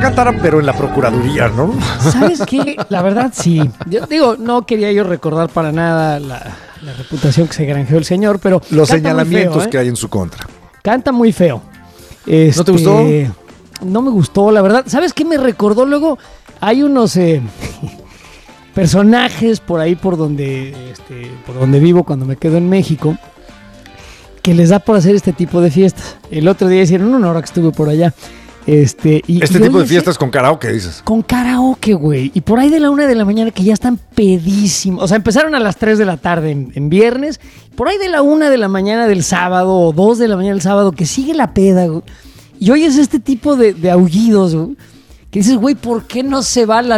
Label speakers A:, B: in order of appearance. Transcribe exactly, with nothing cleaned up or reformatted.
A: cantar, pero en la procuraduría, ¿no?
B: ¿Sabes qué? La verdad, sí. Yo digo, no quería yo recordar para nada la, la reputación que se granjeó el señor, pero
A: los
B: canta
A: señalamientos
B: muy feo, ¿eh?
A: que hay en su contra.
B: Canta muy feo. Este,
A: ¿No te gustó?
B: No me gustó, la verdad. ¿Sabes qué me recordó? Luego hay unos eh, personajes por ahí por donde, este, por donde vivo cuando me quedo en México, que les da por hacer este tipo de fiestas. El otro día hicieron una hora que estuve por allá. Este, y,
A: este
B: y
A: tipo de
B: oye,
A: fiestas con karaoke, dices.
B: Con karaoke, güey. Y por ahí de la una de la mañana que ya están pedísimos. O sea, empezaron a las tres de la tarde en, en viernes. Por ahí de la una de la mañana del sábado o dos de la mañana del sábado que sigue la peda, güey. Y oyes este tipo de, de aullidos, güey. Que dices, güey, ¿por qué no se va la